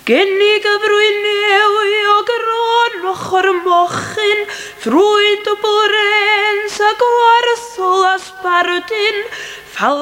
Gennig y frwyn newy o gron ochr mochyn, ffrwyd o bwren sa gwarthol as barwdyn,